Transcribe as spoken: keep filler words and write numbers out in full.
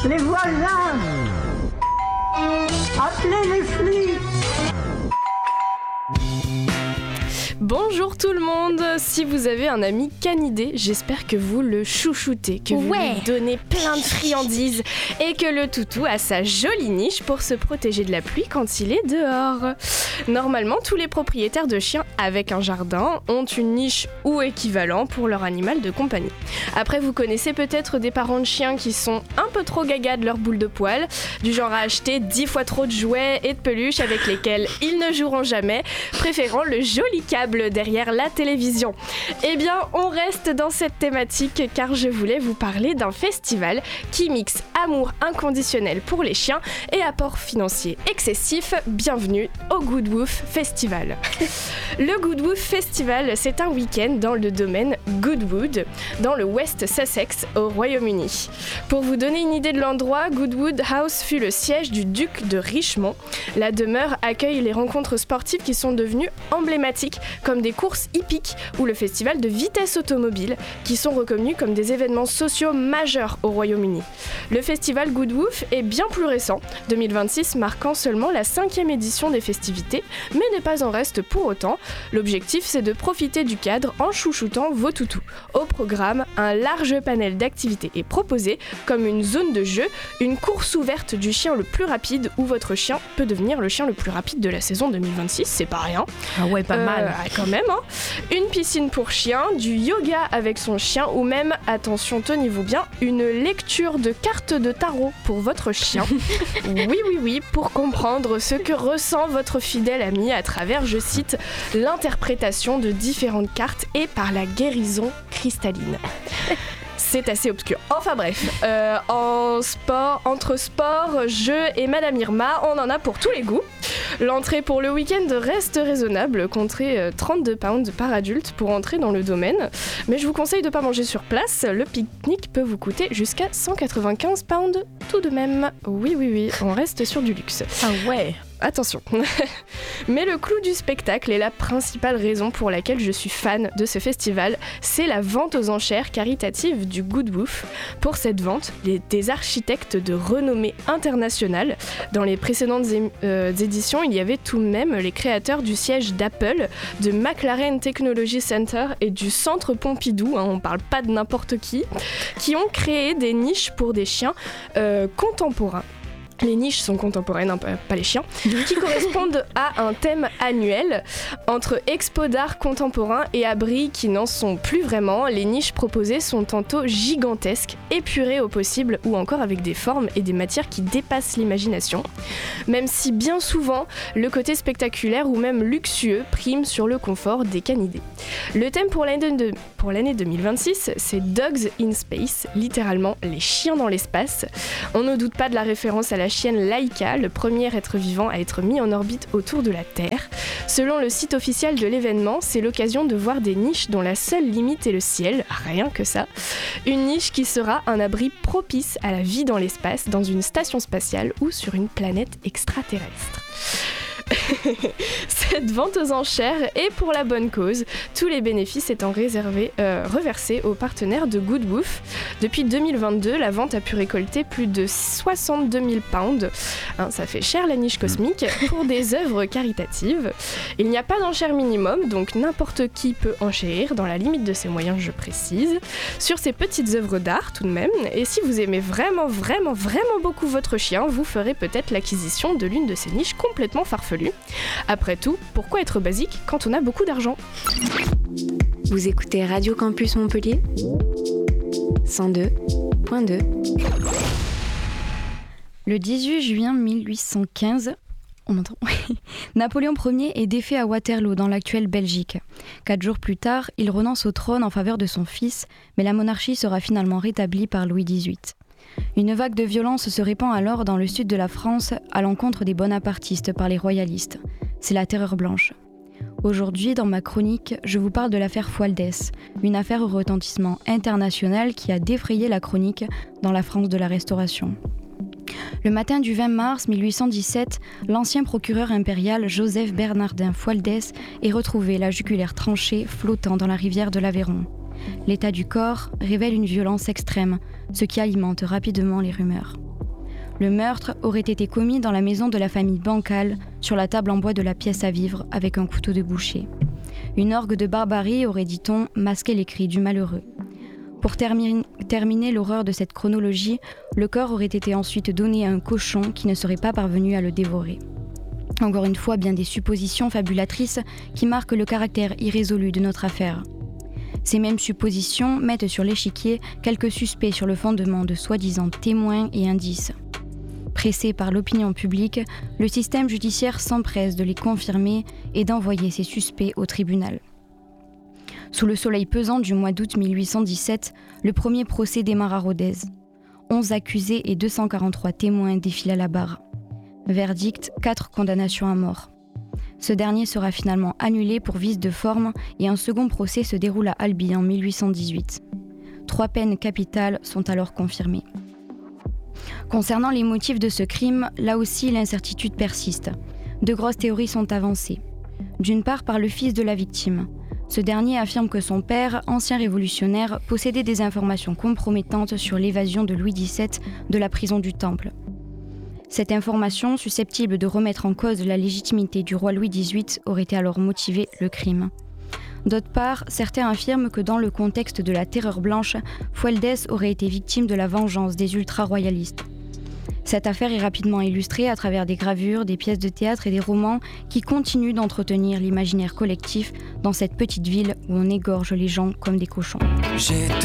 Les voisins! Appelez les flics! Bonjour tout le monde, si vous avez un ami canidé, j'espère que vous le chouchoutez, que vous ouais. lui donnez plein de friandises et que le toutou a sa jolie niche pour se protéger de la pluie quand il est dehors. Normalement, tous les propriétaires de chiens avec un jardin ont une niche ou équivalent pour leur animal de compagnie. Après, vous connaissez peut-être des parents de chiens qui sont un peu trop gaga de leur boule de poil, du genre à acheter dix fois trop de jouets et de peluches avec lesquels ils ne joueront jamais, préférant le joli câble derrière la télévision. Eh bien, on reste dans cette thématique car je voulais vous parler d'un festival qui mixe amour inconditionnel pour les chiens et apport financier excessif. Bienvenue au Good Woof Festival. Le Good Woof Festival, c'est un week-end dans le domaine Goodwood, dans le West Sussex, au Royaume-Uni. Pour vous donner une idée de l'endroit, Goodwood House fut le siège du duc de Richmond. La demeure accueille les rencontres sportives qui sont devenues emblématiques, comme des courses hippiques ou le festival de vitesse automobile, qui sont reconnus comme des événements sociaux majeurs au Royaume-Uni. Le festival Good Woof est bien plus récent, deux mille vingt-six marquant seulement la cinquième édition des festivités, mais n'est pas en reste pour autant. L'objectif, c'est de profiter du cadre en chouchoutant vos toutous. Au programme, un large panel d'activités est proposé, comme une zone de jeu, une course ouverte du chien le plus rapide, où votre chien peut devenir le chien le plus rapide de la saison deux mille vingt-six, c'est pas rien. Ah ouais, pas Euh, mal. quand même, hein. Une piscine pour chien, du yoga avec son chien ou même, attention, tenez-vous bien, une lecture de cartes de tarot pour votre chien. Oui, oui, oui, pour comprendre ce que ressent votre fidèle ami à travers, je cite, l'interprétation de différentes cartes et par la guérison cristalline. C'est assez obscur. Enfin bref, euh, en sport, entre sport, jeux et Madame Irma, on en a pour tous les goûts. L'entrée pour le week-end reste raisonnable, comptez euh, trente-deux pounds par adulte pour entrer dans le domaine. Mais je vous conseille de ne pas manger sur place, le pique-nique peut vous coûter jusqu'à cent quatre-vingt-quinze pounds tout de même. Oui, oui, oui, on reste sur du luxe. Ah ouais. Attention. Mais le clou du spectacle et la principale raison pour laquelle je suis fan de ce festival, c'est la vente aux enchères caritative du Good Woof. Pour cette vente, les, des architectes de renommée internationale. Dans les précédentes é- euh, éditions, il y avait tout de même les créateurs du siège d'Apple, de McLaren Technology Center et du Centre Pompidou, hein, on parle pas de n'importe qui, qui ont créé des niches pour des chiens euh, contemporains. Les niches sont contemporaines, hein, pas les chiens, qui correspondent à un thème annuel. Entre expos d'art contemporain et abris qui n'en sont plus vraiment, les niches proposées sont tantôt gigantesques, épurées au possible ou encore avec des formes et des matières qui dépassent l'imagination. Même si bien souvent, le côté spectaculaire ou même luxueux prime sur le confort des canidés. Le thème pour l'année, de, pour l'année deux mille vingt-six, c'est Dogs in Space, littéralement les chiens dans l'espace. On ne doute pas de la référence à la chienne Laika, le premier être vivant à être mis en orbite autour de la Terre. Selon le site officiel de l'événement, c'est l'occasion de voir des niches dont la seule limite est le ciel, rien que ça. Une niche qui sera un abri propice à la vie dans l'espace, dans une station spatiale ou sur une planète extraterrestre. Cette vente aux enchères est pour la bonne cause, tous les bénéfices étant réservés, euh, reversés aux partenaires de Good Woof. Depuis deux mille vingt-deux, la vente a pu récolter plus de soixante-deux mille pounds, hein, ça fait cher la niche cosmique, pour des œuvres caritatives. Il n'y a pas d'enchère minimum, donc n'importe qui peut enchérir, dans la limite de ses moyens, je précise, sur ces petites œuvres d'art tout de même. Et si vous aimez vraiment, vraiment, vraiment beaucoup votre chien, vous ferez peut-être l'acquisition de l'une de ces niches complètement farfelues. Après tout, pourquoi être basique quand on a beaucoup d'argent ? Vous écoutez Radio Campus Montpellier cent deux point deux. Le dix-huit juin mille huit cent quinze, on m'entend Napoléon Ier est défait à Waterloo, dans l'actuelle Belgique. Quatre jours plus tard, il renonce au trône en faveur de son fils, mais la monarchie sera finalement rétablie par Louis dix-huit. Une vague de violence se répand alors dans le sud de la France à l'encontre des bonapartistes par les royalistes. C'est la terreur blanche. Aujourd'hui, dans ma chronique, je vous parle de l'affaire Fualdès, une affaire au retentissement international qui a défrayé la chronique dans la France de la Restauration. Le matin du vingt mars mille huit cent dix-sept, l'ancien procureur impérial Joseph Bernardin Fualdès est retrouvé la jugulaire tranchée flottant dans la rivière de l'Aveyron. L'état du corps révèle une violence extrême, ce qui alimente rapidement les rumeurs. Le meurtre aurait été commis dans la maison de la famille Bancal, sur la table en bois de la pièce à vivre, avec un couteau de boucher. Une orgue de barbarie aurait, dit-on, masqué les cris du malheureux. Pour termi- terminer l'horreur de cette chronologie, le corps aurait été ensuite donné à un cochon qui ne serait pas parvenu à le dévorer. Encore une fois, bien des suppositions fabulatrices qui marquent le caractère irrésolu de notre affaire. Ces mêmes suppositions mettent sur l'échiquier quelques suspects sur le fondement de soi-disant témoins et indices. Pressé par l'opinion publique, le système judiciaire s'empresse de les confirmer et d'envoyer ces suspects au tribunal. Sous le soleil pesant du mois d'août mille huit cent dix-sept, le premier procès démarre à Rodez. onze accusés et deux cent quarante-trois témoins défilent à la barre. Verdict, quatre condamnations à mort. Ce dernier sera finalement annulé pour vice de forme et un second procès se déroule à Albi en mille huit cent dix-huit. Trois peines capitales sont alors confirmées. Concernant les motifs de ce crime, là aussi l'incertitude persiste. De grosses théories sont avancées. D'une part par le fils de la victime. Ce dernier affirme que son père, ancien révolutionnaire, possédait des informations compromettantes sur l'évasion de Louis dix-sept de la prison du Temple. Cette information, susceptible de remettre en cause la légitimité du roi Louis dix-huit, aurait alors motivé le crime. D'autre part, certains affirment que dans le contexte de la Terreur blanche, Fualdès aurait été victime de la vengeance des ultra-royalistes. Cette affaire est rapidement illustrée à travers des gravures, des pièces de théâtre et des romans qui continuent d'entretenir l'imaginaire collectif dans cette petite ville où on égorge les gens comme des cochons. J'ai